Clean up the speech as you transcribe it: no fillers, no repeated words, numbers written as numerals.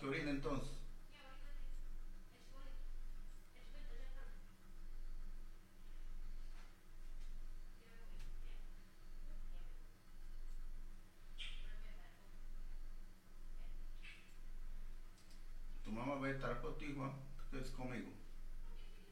que orine entonces. Tu mamá va a estar contigo, ¿eh? Es conmigo.